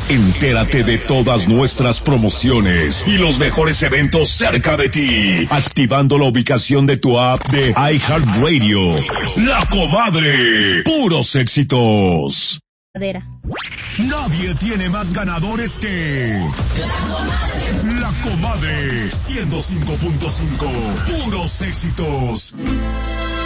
Entérate de todas nuestras promociones y los mejores eventos cerca de ti, activando la ubicación de tu app de iHeartRadio. La Comadre, puros éxitos. Nadie tiene más ganadores que La Comadre 105.5, puros éxitos.